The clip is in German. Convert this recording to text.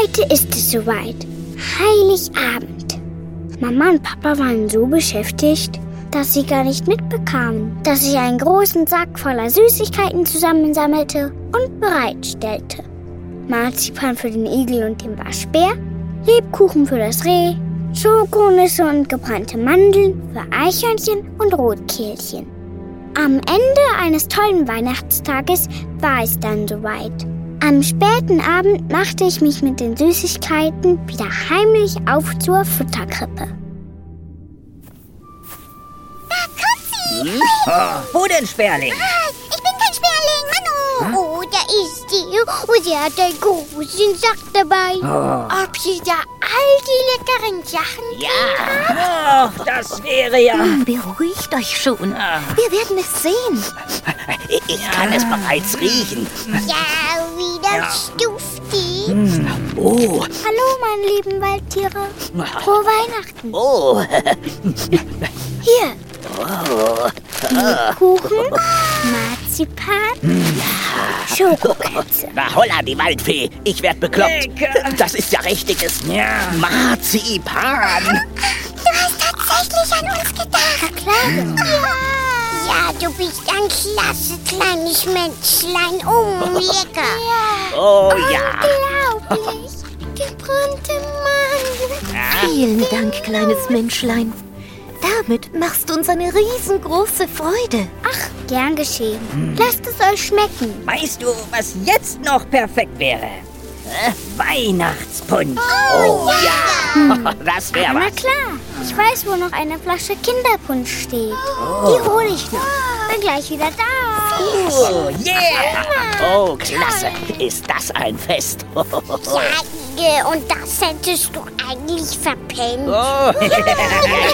Heute ist es soweit. Heiligabend. Mama und Papa waren so beschäftigt, dass sie gar nicht mitbekamen, dass ich einen großen Sack voller Süßigkeiten zusammensammelte und bereitstellte. Marzipan für den Igel und den Waschbär, Lebkuchen für das Reh, Schokonüsse und gebrannte Mandeln für Eichhörnchen und Rotkehlchen. Am Ende eines tollen Weihnachtstages war es dann soweit. Am späten Abend machte ich mich mit den Süßigkeiten wieder heimlich auf zur Futterkrippe. Da kommt sie! Wo denn, Sperling? Ich bin kein Sperling, Manu! Oh, da ist sie. Und sie hat einen großen Sack dabei. Ob sie da all die leckeren Sachen Ja, das wäre ja... Beruhigt euch schon. Wir werden es sehen. Ich kann es bereits riechen. Ja, wie das duftet. Oh, Hallo, meine lieben Waldtiere. Frohe Weihnachten. oh. Hier. Lebkuchen, Marzipan, Schokokekse. Na holla, die Waldfee. Ich werd bekloppt. Lecker. Das ist ja richtiges Marzipan. Du hast tatsächlich an uns gedacht. Na klar. Ja, du bist ein klasse kleines Menschlein. Oh, lecker. Oh ja. Unglaublich. Gebrannte Mandeln. Vielen Dank, kleines Menschlein. Damit machst du uns eine riesengroße Freude. Ach, gern geschehen. Lasst es euch schmecken. Weißt du, was jetzt noch perfekt wäre? Weihnachtspunsch. Oh ja. Das wäre Na was. klar. Ich weiß, wo noch eine Flasche Kinderpunsch steht. Die hole ich noch. Bin gleich wieder da. Oh, yeah. Oh, klasse. Ist das ein Fest. Ja, und das hättest du eigentlich verpennt. Oh.